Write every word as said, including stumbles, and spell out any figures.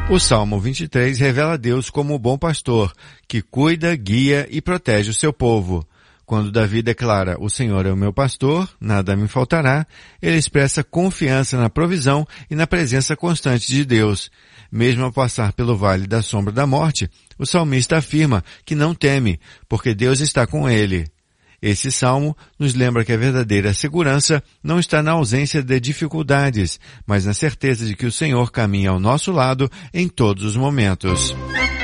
O Salmo vinte e três revela Deus como o bom pastor, que cuida, guia e protege o seu povo. Quando Davi declara, o Senhor é o meu pastor, nada me faltará, ele expressa confiança na provisão e na presença constante de Deus. Mesmo ao passar pelo vale da sombra da morte, o salmista afirma que não teme, porque Deus está com ele. Esse salmo nos lembra que a verdadeira segurança não está na ausência de dificuldades, mas na certeza de que o Senhor caminha ao nosso lado em todos os momentos.